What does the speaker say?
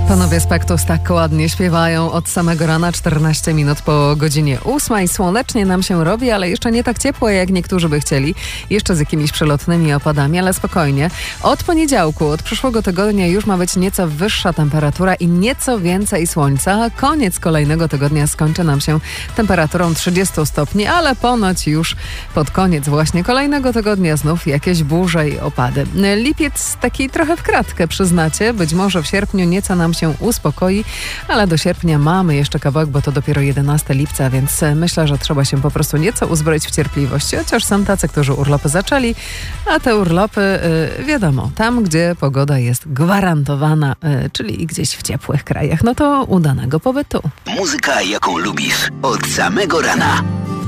Panowie z Pektus tak ładnie śpiewają od samego rana, 14 minut po godzinie 8. Słonecznie nam się robi, ale jeszcze nie tak ciepło, jak niektórzy by chcieli. Jeszcze z jakimiś przelotnymi opadami, ale spokojnie. Od poniedziałku, od przyszłego tygodnia już ma być nieco wyższa temperatura i nieco więcej słońca. Koniec kolejnego tygodnia skończy nam się temperaturą 30 stopni, ale ponoć już pod koniec właśnie kolejnego tygodnia znów jakieś burze i opady. Lipiec taki trochę w kratkę, przyznacie. Być może w sierpniu nieco nam się uspokoi, ale do sierpnia mamy jeszcze kawałek, bo to dopiero 11 lipca, więc myślę, że trzeba się po prostu nieco uzbroić w cierpliwość. Chociaż są tacy, którzy urlopy zaczęli, a te urlopy, wiadomo, tam, gdzie pogoda jest gwarantowana, czyli gdzieś w ciepłych krajach, no to udanego pobytu. Muzyka, jaką lubisz, od samego rana.